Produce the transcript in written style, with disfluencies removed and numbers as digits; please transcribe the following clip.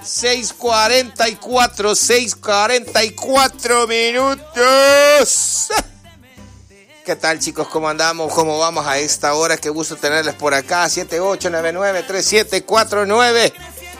6:44 minutos. ¿Qué tal, chicos? ¿Cómo andamos? ¿Cómo vamos a esta hora? Qué gusto tenerles por acá. 78993749.